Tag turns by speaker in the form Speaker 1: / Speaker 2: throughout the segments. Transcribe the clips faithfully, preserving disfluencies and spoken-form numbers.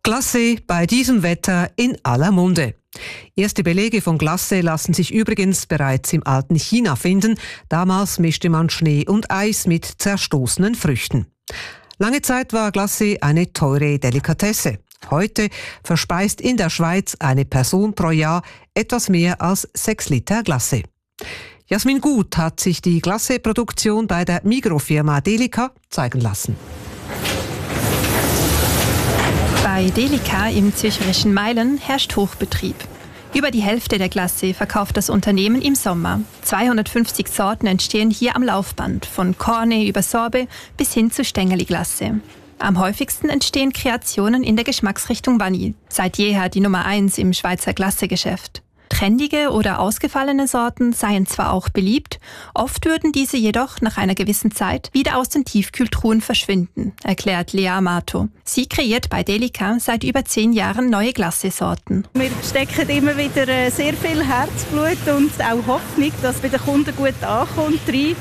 Speaker 1: Glacé bei diesem Wetter in aller Munde. Erste Belege von Glacé lassen sich übrigens bereits im alten China finden. Damals mischte man Schnee und Eis mit zerstoßenen Früchten. Lange Zeit war Glacé eine teure Delikatesse. Heute verspeist in der Schweiz eine Person pro Jahr etwas mehr als sechs Liter Glacé. Jasmin Gut hat sich die Glacé-Produktion bei der Migrofirma Delica zeigen lassen.
Speaker 2: Bei Delica im zürcherischen Meilen herrscht Hochbetrieb. Über die Hälfte der Glacé verkauft das Unternehmen im Sommer. zweihundertfünfzig Sorten entstehen hier am Laufband, von Cornet über Sorbet bis hin zu Stängeli-Glacé. Am häufigsten entstehen Kreationen in der Geschmacksrichtung Vanille. Seit jeher die Nummer eins im Schweizer Glacé-Geschäft. Trendige oder ausgefallene Sorten seien zwar auch beliebt, oft würden diese jedoch nach einer gewissen Zeit wieder aus den Tiefkühltruhen verschwinden, erklärt Lea Amato. Sie kreiert bei Delica seit über zehn Jahren neue Glacé-Sorten.
Speaker 3: Wir stecken immer wieder sehr viel Herzblut und auch Hoffnung, dass es bei den Kunden gut ankommt.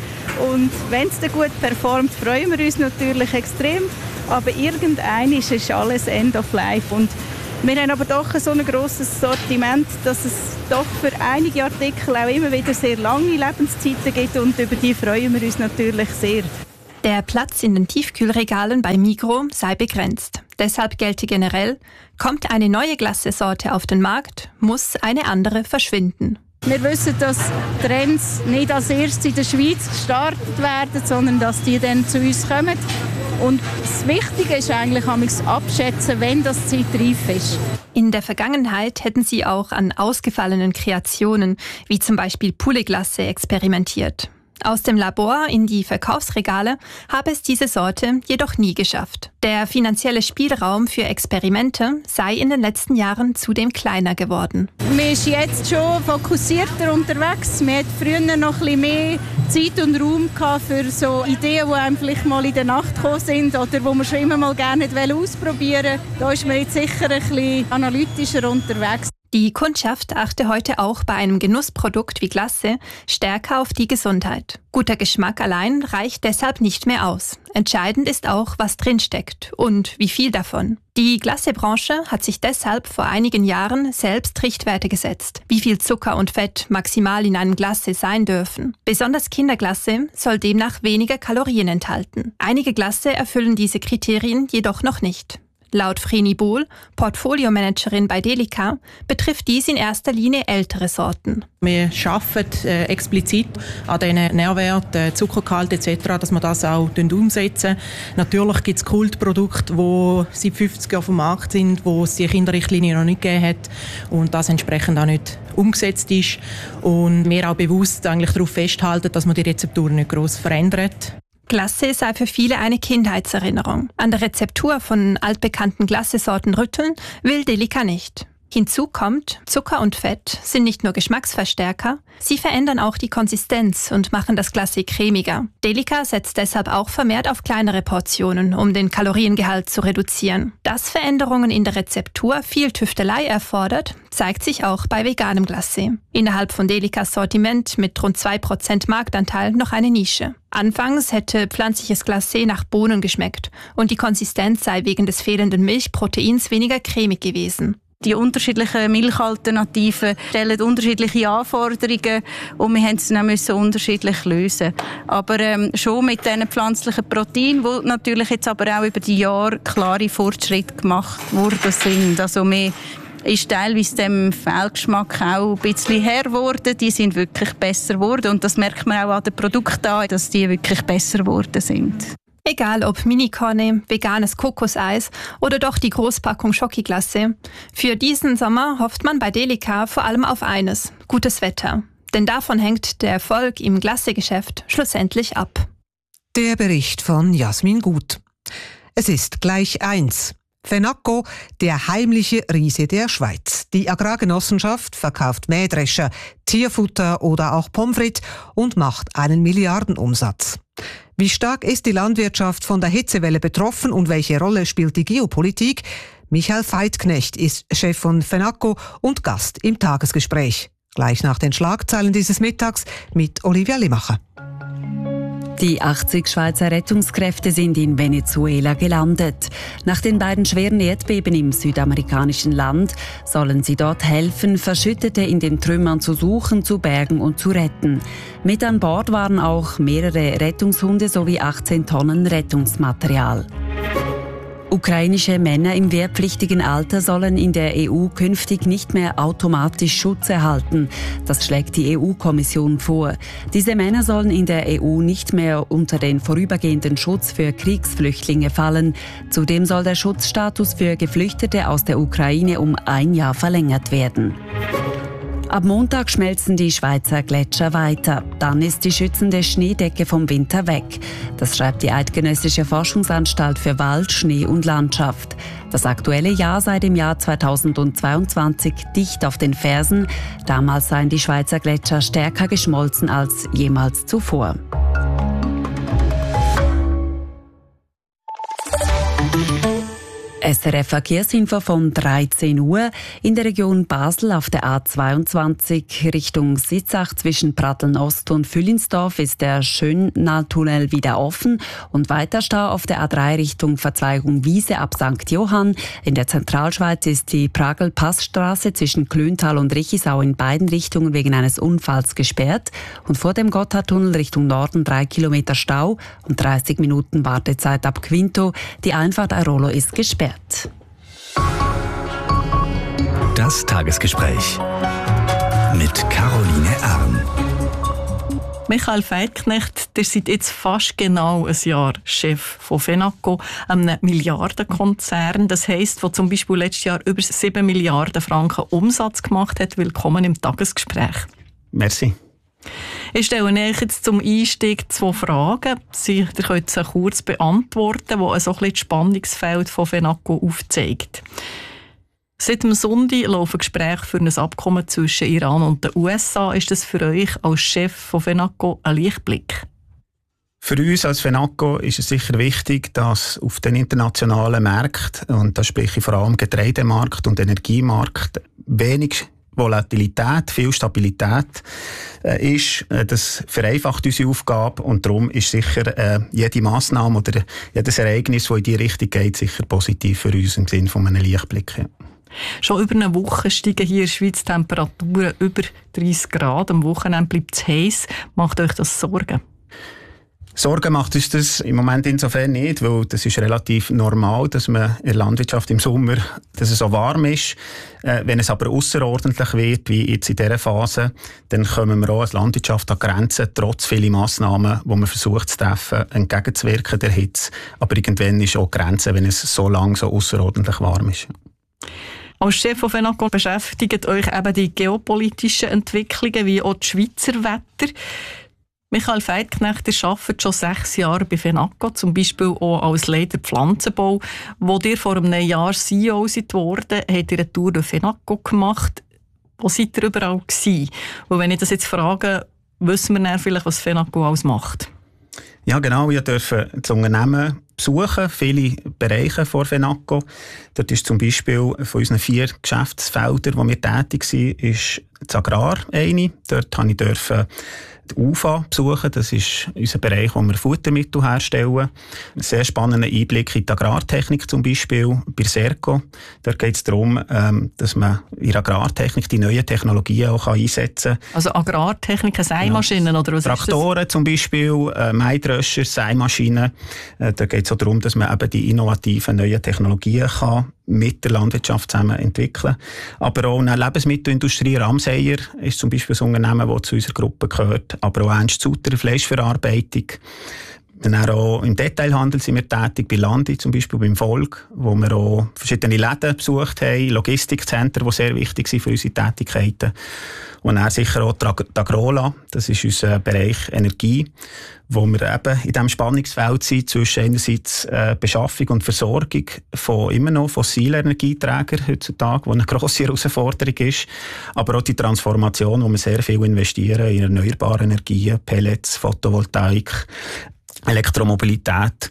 Speaker 3: Und wenn es dann gut performt, freuen wir uns natürlich extrem. Aber irgendwann ist es alles End of Life. Und wir haben aber doch so ein grosses Sortiment, dass es doch für einige Artikel auch immer wieder sehr lange Lebenszeiten gibt und über die freuen wir uns natürlich sehr.
Speaker 2: Der Platz in den Tiefkühlregalen bei Migros sei begrenzt. Deshalb gelte generell, kommt eine neue Glacé-Sorte auf den Markt, muss eine andere verschwinden.
Speaker 3: Wir wissen, dass Trends nicht als erstes in der Schweiz gestartet werden, sondern dass die dann zu uns kommen. Und das Wichtige ist eigentlich, abschätzen, wenn das Zeit reif ist.
Speaker 2: In der Vergangenheit hätten sie auch an ausgefallenen Kreationen, wie zum Beispiel Poulet-Glacé, experimentiert. Aus dem Labor in die Verkaufsregale habe es diese Sorte jedoch nie geschafft. Der finanzielle Spielraum für Experimente sei in den letzten Jahren zudem kleiner geworden.
Speaker 3: Man ist jetzt schon fokussierter unterwegs. Man hat früher noch ein bisschen mehr Zeit und Raum gehabt für so Ideen, die einem vielleicht mal in der Nacht gekommen sind oder die man schon immer mal gerne ausprobieren wollte. Da ist man jetzt sicher ein bisschen analytischer unterwegs.
Speaker 2: Die Kundschaft achte heute auch bei einem Genussprodukt wie Glacé stärker auf die Gesundheit. Guter Geschmack allein reicht deshalb nicht mehr aus. Entscheidend ist auch, was drinsteckt und wie viel davon. Die Glacé-Branche hat sich deshalb vor einigen Jahren selbst Richtwerte gesetzt, wie viel Zucker und Fett maximal in einem Glacé sein dürfen. Besonders Kinderglacé soll demnach weniger Kalorien enthalten. Einige Glacé erfüllen diese Kriterien jedoch noch nicht. Laut Vreni Bohl, Portfoliomanagerin bei Delica, betrifft dies in erster Linie ältere Sorten.
Speaker 4: Wir arbeiten äh, explizit an diesen Nährwerten, Zuckergehalt et cetera, dass wir das auch umsetzen. Natürlich gibt es Kultprodukte, die seit fünfzig Jahren auf dem Markt sind, wo es die Kinderrichtlinie noch nicht gegeben hat und das entsprechend auch nicht umgesetzt ist. Und wir auch bewusst eigentlich darauf festhalten, dass man die Rezeptur nicht gross verändert.
Speaker 2: Glacé sei für viele eine Kindheitserinnerung. An der Rezeptur von altbekannten Glacé-Sorten rütteln will Delica nicht. Hinzu kommt, Zucker und Fett sind nicht nur Geschmacksverstärker, sie verändern auch die Konsistenz und machen das Glacé cremiger. Delica setzt deshalb auch vermehrt auf kleinere Portionen, um den Kaloriengehalt zu reduzieren. Dass Veränderungen in der Rezeptur viel Tüftelei erfordert, zeigt sich auch bei veganem Glacé. Innerhalb von Delicas Sortiment mit rund zwei Prozent Marktanteil noch eine Nische. Anfangs hätte pflanzliches Glacé nach Bohnen geschmeckt und die Konsistenz sei wegen des fehlenden Milchproteins weniger cremig gewesen.
Speaker 3: Die unterschiedlichen Milchalternativen stellen unterschiedliche Anforderungen und wir mussten es dann unterschiedlich lösen. Aber ähm, schon mit diesen pflanzlichen Proteinen, wo natürlich jetzt aber auch über die Jahre klare Fortschritte gemacht worden sind. Also wir ist teilweise dem Fehlgeschmack auch ein bisschen Herr geworden. Die sind wirklich besser geworden und das merkt man auch an den Produkten an, dass die wirklich besser geworden sind.
Speaker 2: Egal ob Mini-Cornet, veganes Kokoseis oder doch die Großpackung Schoki-Glacé. Für diesen Sommer hofft man bei Delica vor allem auf eines: gutes Wetter. Denn davon hängt der Erfolg im Glacé-Geschäft schlussendlich ab.
Speaker 1: Der Bericht von Jasmin Gut. Es ist gleich eins. Fenaco, der heimliche Riese der Schweiz. Die Agrargenossenschaft verkauft Mähdrescher, Tierfutter oder auch Pommes frites und macht einen Milliardenumsatz. Wie stark ist die Landwirtschaft von der Hitzewelle betroffen und welche Rolle spielt die Geopolitik? Michael Veithknecht ist Chef von Fenaco und Gast im Tagesgespräch. Gleich nach den Schlagzeilen dieses Mittags mit Olivia Limacher.
Speaker 5: Die achtzig Schweizer Rettungskräfte sind in Venezuela gelandet. Nach den beiden schweren Erdbeben im südamerikanischen Land sollen sie dort helfen, Verschüttete in den Trümmern zu suchen, zu bergen und zu retten. Mit an Bord waren auch mehrere Rettungshunde sowie achtzehn Tonnen Rettungsmaterial. Ukrainische Männer im wehrpflichtigen Alter sollen in der E U künftig nicht mehr automatisch Schutz erhalten. Das schlägt die E U-Kommission vor. Diese Männer sollen in der E U nicht mehr unter den vorübergehenden Schutz für Kriegsflüchtlinge fallen. Zudem soll der Schutzstatus für Geflüchtete aus der Ukraine um ein Jahr verlängert werden. Ab Montag schmelzen die Schweizer Gletscher weiter. Dann ist die schützende Schneedecke vom Winter weg. Das schreibt die Eidgenössische Forschungsanstalt für Wald, Schnee und Landschaft. Das aktuelle Jahr sei dem Jahr zweitausendzweiundzwanzig dicht auf den Fersen. Damals seien die Schweizer Gletscher stärker geschmolzen als jemals zuvor. S R F Verkehrsinfo von dreizehn Uhr. In der Region Basel auf der A zweiundzwanzig Richtung Sitzach zwischen Pratteln Ost und Füllinsdorf ist der Schönnahltunnel wieder offen und weiter Stau auf der A drei Richtung Verzweigung Wiese ab Sankt Johann. In der Zentralschweiz ist die Pragl-Passstraße zwischen Klöntal und Richisau in beiden Richtungen wegen eines Unfalls gesperrt und vor dem Gotthardtunnel Richtung Norden drei Kilometer Stau und dreißig Minuten Wartezeit ab Quinto. Die Einfahrt Airolo ist gesperrt.
Speaker 6: Das Tagesgespräch mit Caroline Arn.
Speaker 7: Michael Veithknecht, der seid jetzt fast genau ein Jahr Chef von Fenaco, einem Milliardenkonzern. Das heisst, der zum Beispiel letztes Jahr über sieben Milliarden Franken Umsatz gemacht hat. Willkommen im Tagesgespräch.
Speaker 8: Merci.
Speaker 7: Ich stelle euch jetzt zum Einstieg zwei Fragen. Sie ihr könnt sie kurz beantworten, die so ein bisschen das Spannungsfeld von Fenaco aufzeigt. Seit dem Sonntag laufen Gespräche für ein Abkommen zwischen Iran und den U S A. Ist das für euch als Chef von Fenaco ein Lichtblick?
Speaker 8: Für uns als Fenaco ist es sicher wichtig, dass auf den internationalen Märkten, und da spreche ich vor allem Getreidemarkt und Energiemarkt, wenig Volatilität, viel Stabilität äh, ist. Äh, das vereinfacht unsere Aufgabe und darum ist sicher äh, jede Massnahme oder jedes Ereignis, das in diese Richtung geht, sicher positiv für uns im Sinne von einem Lichtblick. Ja.
Speaker 7: Schon über eine Woche steigen hier in der Schweiz Temperaturen über dreißig Grad. Am Wochenende bleibt es heiß. Macht euch das Sorgen?
Speaker 8: Sorgen macht uns das im Moment insofern nicht, weil das ist relativ normal, dass man in der Landwirtschaft im Sommer, dass es so warm ist. Äh, wenn es aber außerordentlich wird, wie jetzt in dieser Phase, dann kommen wir auch als Landwirtschaft an Grenzen, trotz vieler Massnahmen, die man versucht zu treffen, entgegenzuwirken der Hitze. Aber irgendwann ist auch Grenze, wenn es so lang so außerordentlich warm ist.
Speaker 7: Als Chef von Fenaco beschäftigt euch eben die geopolitischen Entwicklungen wie auch das Schweizer Wetter. Michael Veithknecht, ihr arbeitet schon sechs Jahre bei Fenaco, zum Beispiel auch als Leiter Pflanzenbau. Wo ihr vor einem Jahr C E O seid worden, habt ihr eine Tour durch Fenaco gemacht. Wo seid ihr überall gewesen? Und wenn ich das jetzt frage, wissen wir dann vielleicht, was Fenaco alles macht?
Speaker 8: Ja, genau. Wir dürfen das Unternehmen besuchen, viele Bereiche von Fenaco. Dort ist zum Beispiel von unseren vier Geschäftsfeldern, wo wir tätig sind, ist das Agrar eine. Dort durfte ich die U F A besuchen. Das ist unser Bereich, wo wir Futtermittel herstellen. Ein sehr spannender Einblick in die Agrartechnik zum Beispiel bei Serco. Dort geht es darum, dass man in der Agrartechnik die neuen Technologien auch einsetzen kann.
Speaker 7: Also Agrartechnik, Sämaschinen, ja, oder was
Speaker 8: Traktoren ist das? Zum Beispiel, äh, Mähdröscher, Sämaschinen. Äh, da geht es auch darum, dass man eben die innovativen neuen Technologien kann mit der Landwirtschaft zusammen entwickeln. Aber auch eine Lebensmittelindustrie, Ramseyer ist zum Beispiel ein Unternehmen, das zu unserer Gruppe gehört. Aber auch Ernst Sutter, Fleischverarbeitung. Dann auch im Detailhandel sind wir tätig, bei Landi zum Beispiel, beim Volk, wo wir auch verschiedene Läden besucht haben, Logistikzentren, die sehr wichtig sind für unsere Tätigkeiten. Und dann sicher auch die Agrola, das ist unser Bereich Energie, wo wir eben in diesem Spannungsfeld sind zwischen einerseits äh, Beschaffung und Versorgung von immer noch fossilen Energieträgern heutzutage, was eine grosse Herausforderung ist, aber auch die Transformation, wo wir sehr viel investieren in erneuerbare Energien, Pellets, Photovoltaik, Elektromobilität.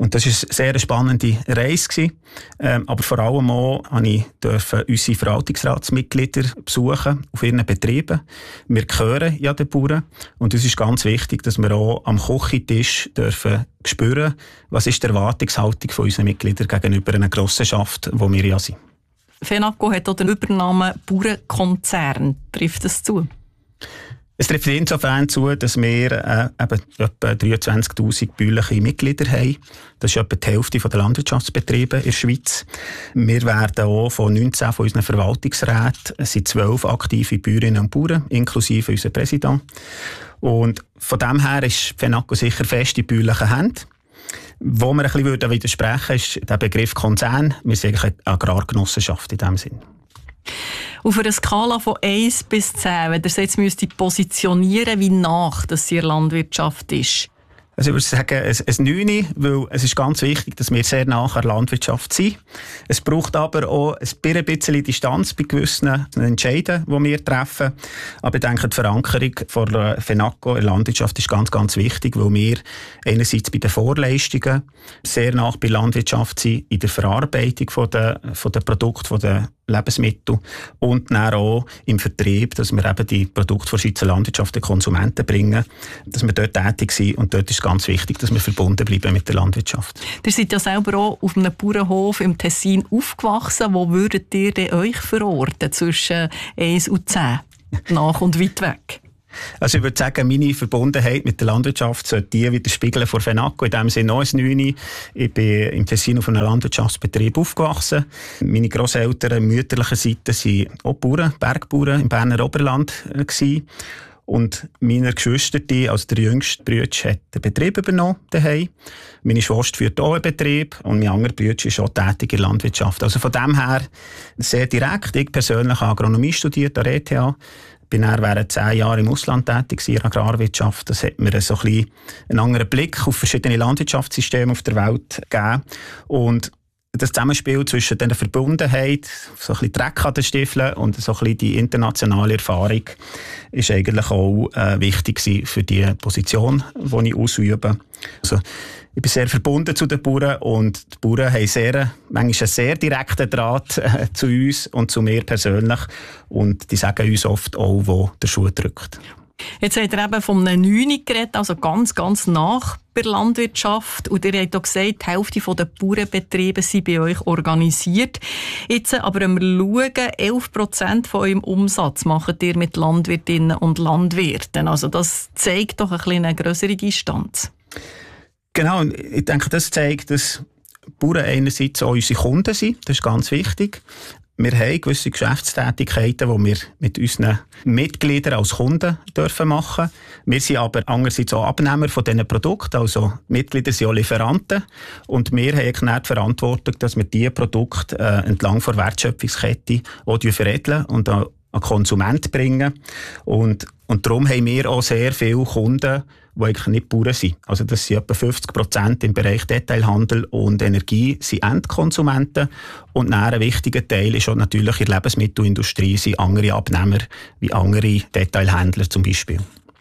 Speaker 8: Und das war eine sehr spannende Reise. Ähm, aber vor allem auch durfte ich unsere Verwaltungsratsmitglieder besuchen auf ihren Betrieben. Wir gehören ja den Bauern. Und es ist ganz wichtig, dass wir auch am Küchentisch dürfen spüren, was ist die Erwartungshaltung von unseren Mitgliedern gegenüber einer Genossenschaft, wo wir ja sind.
Speaker 7: Fenaco hat auch den Übernamen Bauernkonzern. Trifft das zu?
Speaker 8: Es trifft insofern zu, dass wir äh, eben etwa dreiundzwanzigtausend bäuerliche Mitglieder haben. Das ist etwa die Hälfte der Landwirtschaftsbetriebe in der Schweiz. Wir werden auch von neunzehn von unseren Verwaltungsräten, es sind zwölf aktive Bäuerinnen und Bauern, inklusive unser Präsident. Und von dem her ist Fenaco sicher fest in bäuerlichen Händen. Wo wir ein bisschen widersprechen würden, ist der Begriff Konzern. Wir sind eigentlich eine Agrargenossenschaft in diesem Sinn.
Speaker 7: Auf einer Skala von eins bis zehn, wenn ihr es jetzt müsst positionieren, wie nach das hier Landwirtschaft ist?
Speaker 8: Also ich würde sagen, ein, ein neun, weil es ist ganz wichtig, dass wir sehr nah an der Landwirtschaft sind. Es braucht aber auch ein bisschen Distanz bei gewissen Entscheiden, die wir treffen. Aber ich denke, die Verankerung von Fenaco in der Landwirtschaft ist ganz, ganz wichtig, weil wir einerseits bei den Vorleistungen sehr nah bei der Landwirtschaft sind, in der Verarbeitung von der, von der Produkte, von der Lebensmittel und dann auch im Vertrieb, dass wir eben die Produkte von Schweizer Landwirtschaft den Konsumenten bringen, dass wir dort tätig sind und dort ist es ganz wichtig, dass wir verbunden bleiben mit der Landwirtschaft.
Speaker 7: Ihr seid ja selber auch auf einem Bauernhof im Tessin aufgewachsen. Wo würdet ihr denn euch verorten zwischen eins und zehn? Nach und weit weg?
Speaker 8: Also ich würde sagen, meine Verbundenheit mit der Landwirtschaft sollte die widerspiegeln von Fenaco. In dem Sinne auch ein neun. Ich bin im Tessin auf einem Landwirtschaftsbetrieb aufgewachsen. Meine Grosseltern mütterlicher Seite waren auch Bauern, Bergbauern im Berner Oberland gewesen. Und meine Geschwister, also der jüngste Bruder, hat den Betrieb übernommen daheim. Meine Schwester führt auch einen Betrieb und mein anderer Bruder ist auch tätig in der Landwirtschaft. Also von dem her sehr direkt. Ich persönlich habe Agronomie studiert an der E T H. Ich bin dann während zehn Jahren im Ausland tätig in der Agrarwirtschaft. Das hat mir so ein bisschen einen anderen Blick auf verschiedene Landwirtschaftssysteme auf der Welt gegeben. Und das Zusammenspiel zwischen dieser Verbundenheit, so ein bisschen Dreck an den Stiefeln und so ein bisschen die internationale Erfahrung ist eigentlich auch äh, wichtig für die Position, die ich ausübe. Also, ich bin sehr verbunden zu den Bauern und die Bauern haben sehr, manchmal einen sehr direkten Draht äh, zu uns und zu mir persönlich und die sagen uns oft auch, wo der Schuh drückt.
Speaker 7: Jetzt habt ihr eben von einem neun geredet, also ganz, ganz nach bei der Landwirtschaft. Und ihr habt auch gesagt, die Hälfte der Bauernbetriebe sind bei euch organisiert. Jetzt aber, wenn wir schauen, elf Prozent von eurem Umsatz macht ihr mit Landwirtinnen und Landwirten. Also das zeigt doch ein bisschen eine grössere Distanz.
Speaker 8: Genau, ich denke, das zeigt, dass Bauern einerseits auch unsere Kunden sind. Das ist ganz wichtig. Wir haben gewisse Geschäftstätigkeiten, die wir mit unseren Mitgliedern als Kunden dürfen machen. Wir sind aber andererseits auch Abnehmer von diesen Produkten. Also Mitglieder sind auch Lieferanten. Und wir haben die Verantwortung, dass wir diese Produkte äh, entlang der Wertschöpfungskette auch veredeln und an den Konsumenten bringen. Und, und darum haben wir auch sehr viele Kunden, die eigentlich nicht Bauern sind. Also das sind etwa fünfzig Prozent im Bereich Detailhandel und Energie sind Endkonsumenten. Und ein wichtiger Teil ist auch natürlich in der Lebensmittelindustrie sind andere Abnehmer, wie andere Detailhändler zum Beispiel.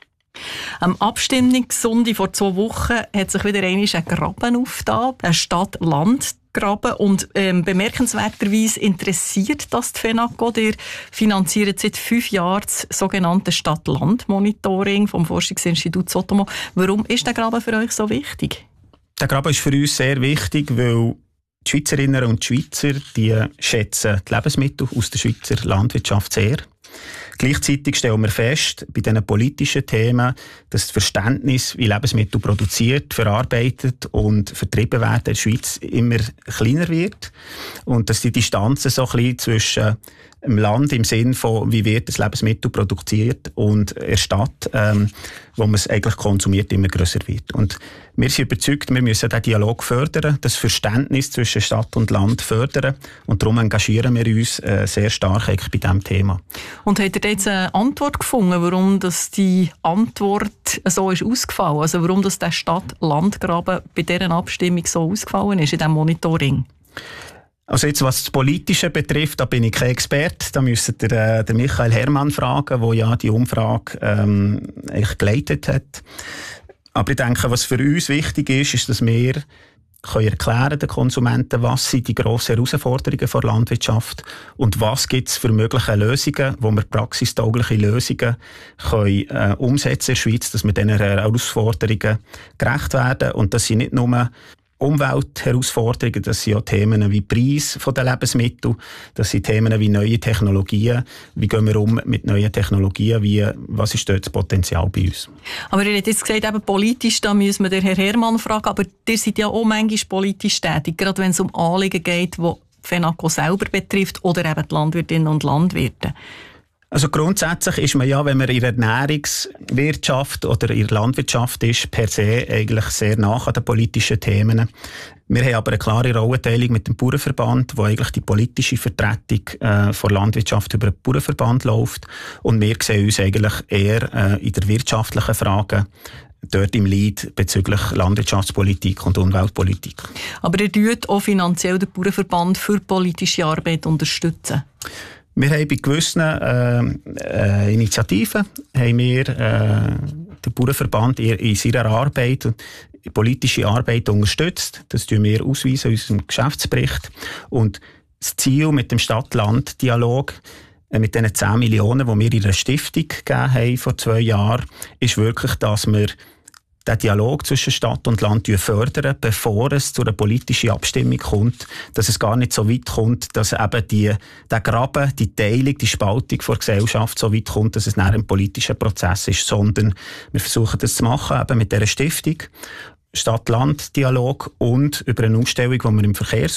Speaker 7: Am Abstimmungssonntag vor zwei Wochen hat sich wieder einmal ein Graben aufgetan, ein Stadt-Land-Graben. Und ähm, bemerkenswerterweise interessiert das die Fenaco. Ihr finanziert seit fünf Jahren das sogenannte Stadt-Land-Monitoring vom Forschungsinstitut Sotomo. Warum ist der Graben für euch so wichtig?
Speaker 8: Der Graben ist für uns sehr wichtig, weil die Schweizerinnen und Schweizer die schätzen die Lebensmittel aus der Schweizer Landwirtschaft sehr. Gleichzeitig stellen wir fest, bei diesen politischen Themen, dass das Verständnis, wie Lebensmittel produziert, verarbeitet und vertrieben werden in der Schweiz immer kleiner wird. Und dass die Distanzen so ein bisschen zwischen dem Land im Sinn von, wie wird das Lebensmittel produziert und der Stadt, ähm, wo man es eigentlich konsumiert, immer grösser wird. Und wir sind überzeugt, wir müssen diesen Dialog fördern, das Verständnis zwischen Stadt und Land fördern. Und darum engagieren wir uns äh, sehr stark eigentlich bei diesem Thema.
Speaker 7: Und habt ihr jetzt eine Antwort gefunden, warum das die Antwort so ist ausgefallen? Also warum das der Stadt-Land-Graben bei dieser Abstimmung so ausgefallen ist, in diesem Monitoring?
Speaker 8: Also jetzt, was das Politische betrifft, da bin ich kein Experte. Da müsst ihr äh, den Michael Herrmann fragen, der ja die Umfrage ähm, eigentlich geleitet hat. Aber ich denke, was für uns wichtig ist, ist, dass wir können erklären den Konsumenten, was sind die grossen Herausforderungen der Landwirtschaft und was gibt es für mögliche Lösungen, wo wir praxistaugliche Lösungen können, äh, umsetzen in der Schweiz, dass wir diesen Herausforderungen gerecht werden. Und das sind nicht nur Umweltherausforderungen, das sind auch Themen wie Preis der Lebensmittel, das sind Themen wie neue Technologien, wie gehen wir um mit neuen Technologien, wie, was ist dort das Potenzial bei uns.
Speaker 7: Aber ihr habt jetzt gesagt, eben politisch, da müssen wir den Herrn Herrmann fragen, aber ihr seid ja auch manchmal politisch tätig, gerade wenn es um Anliegen geht, die FENACO selber betrifft oder eben die Landwirtinnen und Landwirte.
Speaker 8: Also grundsätzlich ist man ja, wenn man in der Ernährungswirtschaft oder in der Landwirtschaft ist, per se eigentlich sehr nah an den politischen Themen. Wir haben aber eine klare Rollenteilung mit dem Bauernverband, wo eigentlich die politische Vertretung äh, von Landwirtschaft über den Bauernverband läuft. Und wir sehen uns eigentlich eher äh, in der wirtschaftlichen Frage dort im Lead bezüglich Landwirtschaftspolitik und Umweltpolitik.
Speaker 7: Aber ihr tut auch finanziell den Bauernverband für politische Arbeit unterstützen?
Speaker 8: Wir haben bei gewissen äh, äh, Initiativen haben wir, äh, den Bauernverband in, in seiner Arbeit und politische Arbeit unterstützt. Das tun wir ausweisen in unserem Geschäftsbericht. Und das Ziel mit dem Stadt-Land-Dialog, äh, mit diesen zehn Millionen, die wir in einer Stiftung gegeben haben vor zwei Jahren, ist wirklich, dass wir den Dialog zwischen Stadt und Land fördern, bevor es zu einer politischen Abstimmung kommt, dass es gar nicht so weit kommt, dass eben die, der Graben, die Teilung, die Spaltung der Gesellschaft so weit kommt, dass es nach einem politischen Prozess ist, sondern wir versuchen das zu machen, eben mit dieser Stiftung, Stadt-Land-Dialog und über eine Umstellung, die wir im Verkehrs-